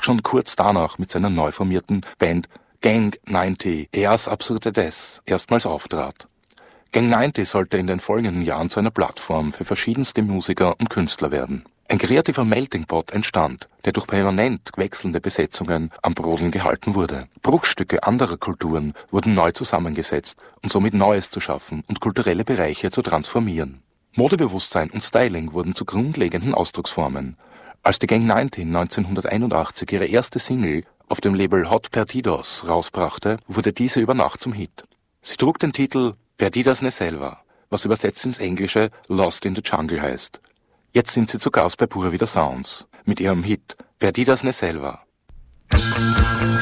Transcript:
schon kurz danach mit seiner neu formierten Band Gang 90 Eas Absurdetes erstmals auftrat. Gang 90 sollte in den folgenden Jahren zu einer Plattform für verschiedenste Musiker und Künstler werden. Ein kreativer Melting Pot entstand, der durch permanent wechselnde Besetzungen am Brodeln gehalten wurde. Bruchstücke anderer Kulturen wurden neu zusammengesetzt, um somit Neues zu schaffen und kulturelle Bereiche zu transformieren. Modebewusstsein und Styling wurden zu grundlegenden Ausdrucksformen. Als die Gang 90 1981 ihre erste Single auf dem Label Hot Perdidos rausbrachte, wurde diese über Nacht zum Hit. Sie trug den Titel Perdidas ne Selva, was übersetzt ins Englische Lost in the Jungle heißt. Jetzt sind sie zu Gast bei Pura Vida Sounds mit ihrem Hit Perdidas ne Selva.